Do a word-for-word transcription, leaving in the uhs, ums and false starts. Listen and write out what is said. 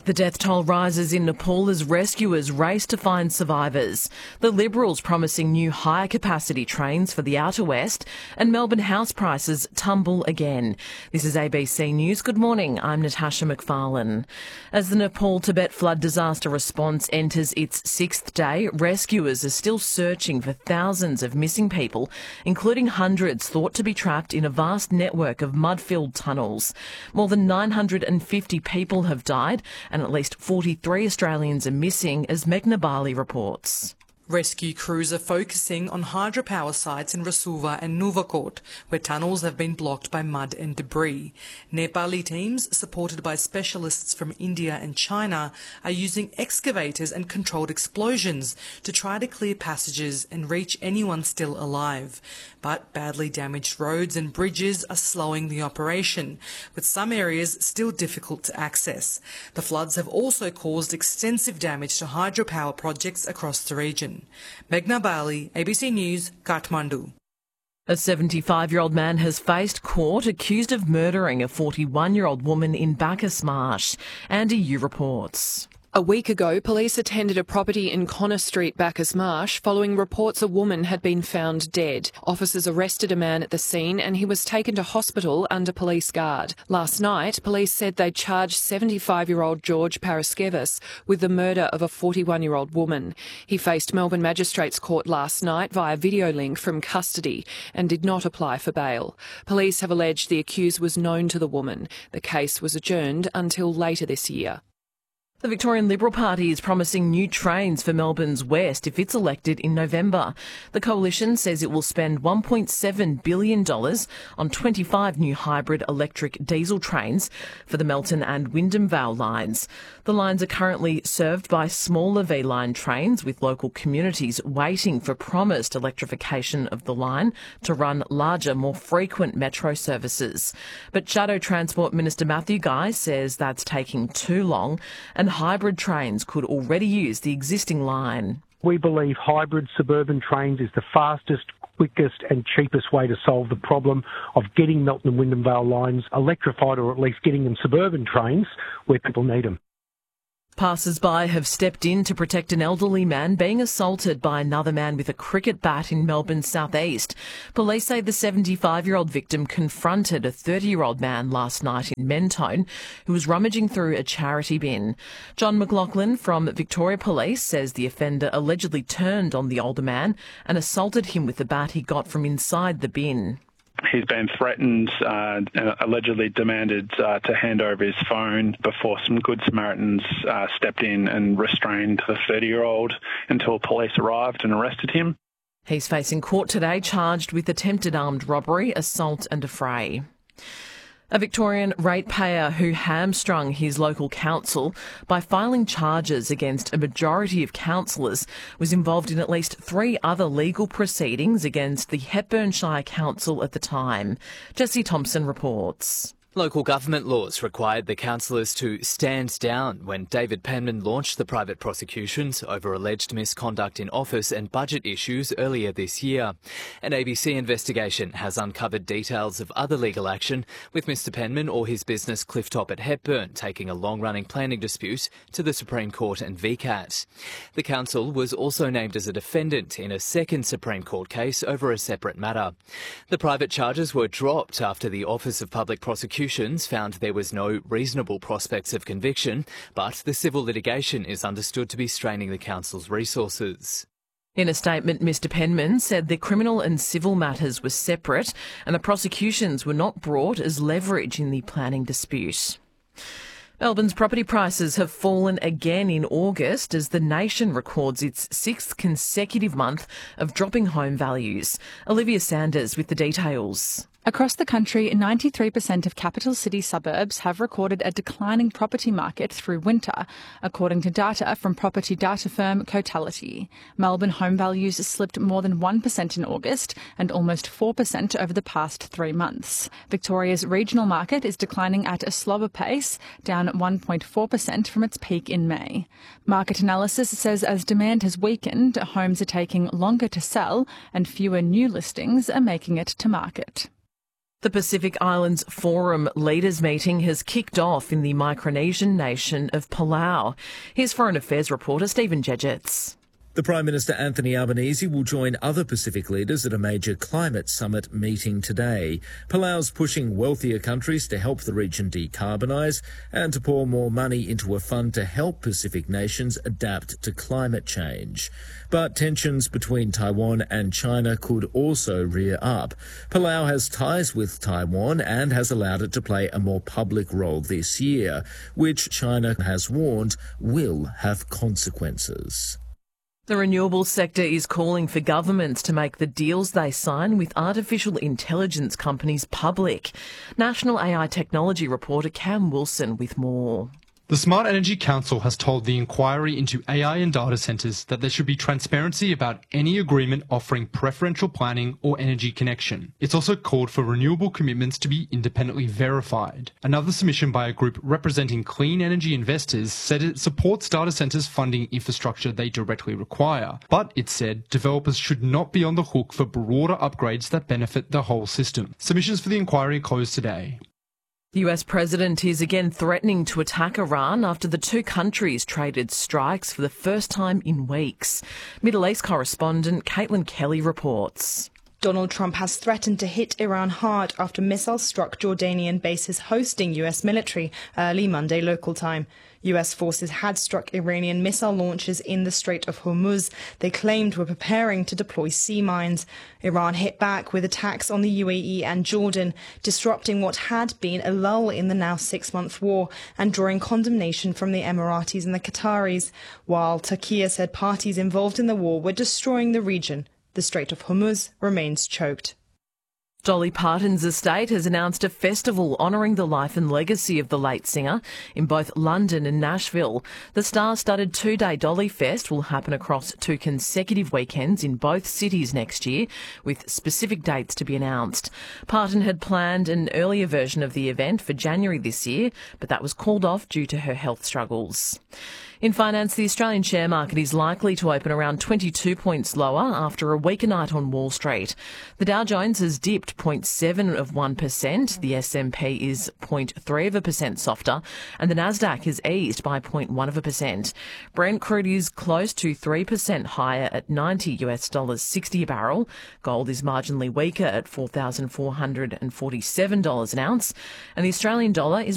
The death toll rises in Nepal as rescuers race to find survivors. The Liberals promising new higher capacity trains for the outer west, and Melbourne house prices tumble again. This is A B C News. Good morning, I'm Natasha McFarlane. As the Nepal-Tibet flood disaster response enters its sixth day, rescuers are still searching for thousands of missing people, including hundreds thought to be trapped in a vast network of mud-filled tunnels. More than nine hundred fifty people have died, and at least forty-three Australians are missing, as Meghna Bali reports. Rescue crews are focusing on hydropower sites in Rasuva and Nuvakot, where tunnels have been blocked by mud and debris. Nepali teams, supported by specialists from India and China, are using excavators and controlled explosions to try to clear passages and reach anyone still alive. But badly damaged roads and bridges are slowing the operation, with some areas still difficult to access. The floods have also caused extensive damage to hydropower projects across the region. Meghna Bali, A B C News, Kathmandu. A seventy-five-year-old man has faced court accused of murdering a forty-one-year-old woman in Bacchus Marsh. Andy Yu reports. A week ago, police attended a property in Connor Street, Bacchus Marsh, following reports a woman had been found dead. Officers arrested a man at the scene and he was taken to hospital under police guard. Last night, police said they charged seventy-five-year-old George Paraskevas with the murder of a forty-one-year-old woman. He faced Melbourne Magistrates Court last night via video link from custody and did not apply for bail. Police have alleged the accused was known to the woman. The case was adjourned until later this year. The Victorian Liberal Party is promising new trains for Melbourne's west if it's elected in November. The coalition says it will spend one point seven billion dollars on twenty-five new hybrid electric diesel trains for the Melton and Wyndham Vale lines. The lines are currently served by smaller V-line trains, with local communities waiting for promised electrification of the line to run larger, more frequent metro services. But Shadow Transport Minister Matthew Guy says that's taking too long, and hybrid trains could already use the existing line. We believe hybrid suburban trains is the fastest, quickest and cheapest way to solve the problem of getting Melton and Wyndham Vale lines electrified, or at least getting them suburban trains where people need them. Passers-by have stepped in to protect an elderly man being assaulted by another man with a cricket bat in Melbourne's southeast. Police say the seventy-five-year-old victim confronted a thirty-year-old man last night in Mentone who was rummaging through a charity bin. John McLaughlin from Victoria Police says the offender allegedly turned on the older man and assaulted him with the bat he got from inside the bin. He's been threatened uh, and allegedly demanded uh, to hand over his phone before some Good Samaritans uh, stepped in and restrained the thirty-year-old until police arrived and arrested him. He's facing court today, charged with attempted armed robbery, assault and affray. A Victorian ratepayer who hamstrung his local council by filing charges against a majority of councillors was involved in at least three other legal proceedings against the Hepburn Shire Council at the time. Jesse Thompson reports. Local government laws required the councillors to stand down when David Penman launched the private prosecutions over alleged misconduct in office and budget issues earlier this year. An A B C investigation has uncovered details of other legal action, with Mr Penman or his business Clifftop at Hepburn taking a long-running planning dispute to the Supreme Court and V CAT. The council was also named as a defendant in a second Supreme Court case over a separate matter. The private charges were dropped after the Office of Public Prosecutions found there was no reasonable prospects of conviction, but the civil litigation is understood to be straining the council's resources. In a statement, Mr Penman said the criminal and civil matters were separate and the prosecutions were not brought as leverage in the planning dispute. Melbourne's property prices have fallen again in August as the nation records its sixth consecutive month of dropping home values. Olivia Sanders with the details. Across the country, ninety-three percent of capital city suburbs have recorded a declining property market through winter, according to data from property data firm Cotality. Melbourne home values slipped more than one percent in August and almost four percent over the past three months. Victoria's regional market is declining at a slower pace, down one point four percent from its peak in May. Market analysis says as demand has weakened, homes are taking longer to sell and fewer new listings are making it to market. The Pacific Islands Forum Leaders Meeting has kicked off in the Micronesian nation of Palau. Here's Foreign Affairs reporter Stephen Jedgetts. The Prime Minister Anthony Albanese will join other Pacific leaders at a major climate summit meeting today. Palau's pushing wealthier countries to help the region decarbonise and to pour more money into a fund to help Pacific nations adapt to climate change. But tensions between Taiwan and China could also rear up. Palau has ties with Taiwan and has allowed it to play a more public role this year, which China has warned will have consequences. The renewables sector is calling for governments to make the deals they sign with artificial intelligence companies public. National A I technology reporter Cam Wilson with more. The Smart Energy Council has told the inquiry into A I and data centres that there should be transparency about any agreement offering preferential planning or energy connection. It's also called for renewable commitments to be independently verified. Another submission by a group representing clean energy investors said it supports data centres funding infrastructure they directly require, but it said developers should not be on the hook for broader upgrades that benefit the whole system. Submissions for the inquiry closed today. The U S president is again threatening to attack Iran after the two countries traded strikes for the first time in weeks. Middle East correspondent Caitlin Kelly reports. Donald Trump has threatened to hit Iran hard after missiles struck Jordanian bases hosting U S military early Monday local time. U S forces had struck Iranian missile launches in the Strait of Hormuz they claimed were preparing to deploy sea mines. Iran hit back with attacks on the U A E and Jordan, disrupting what had been a lull in the now six-month war and drawing condemnation from the Emiratis and the Qataris, while Turkey said parties involved in the war were destroying the region. The Strait of Hormuz remains choked. Dolly Parton's estate has announced a festival honouring the life and legacy of the late singer in both London and Nashville. The star-studded two-day Dolly Fest will happen across two consecutive weekends in both cities next year, with specific dates to be announced. Parton had planned an earlier version of the event for January this year, but that was called off due to her health struggles. In finance, the Australian share market is likely to open around twenty-two points lower after a weaker night on Wall Street. The Dow Jones has dipped zero point seven of one percent, the S and P is zero point three of a percent softer, and the Nasdaq has eased by zero point one of a percent. Brent crude is close to three percent higher at ninety US dollars sixty a barrel. Gold is marginally weaker at four thousand four hundred forty-seven dollars an ounce, and the Australian dollar is